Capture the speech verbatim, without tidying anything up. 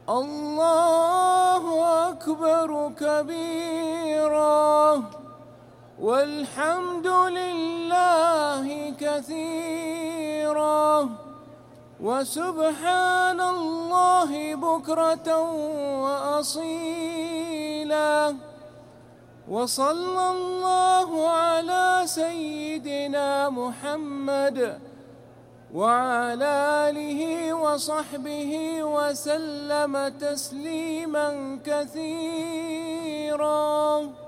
الله أكبر كبيرا والحمد لله كثيرا وسبحان الله بكرة وأصيلا وصلى الله على سيدنا محمد وعلى آله وصحبه وسلم تسليما كثيرا.